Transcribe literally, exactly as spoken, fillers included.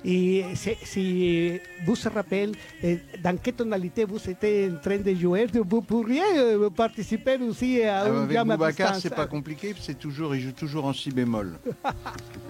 Et si vous vous rappelez, dans quelle tonalité vous étiez en train de jouer, vous pourriez participer aussi à ah, un avec gamme à Boubacar, distance. c'est pas compliqué, c'est toujours, il joue toujours en si bémol.